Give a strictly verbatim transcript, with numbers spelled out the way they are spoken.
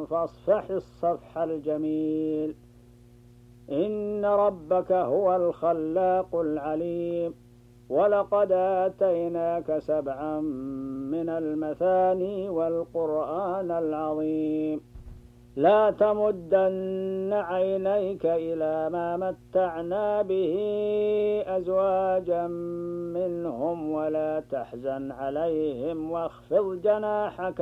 فاصفح الصفح الجميل. إن ربك هو الخلاق العليم. ولقد آتيناك سبعا من المثاني والقرآن العظيم. لا تمدن عينيك إلى ما متعنا به أزواجا منهم ولا تحزن عليهم واخفض جناحك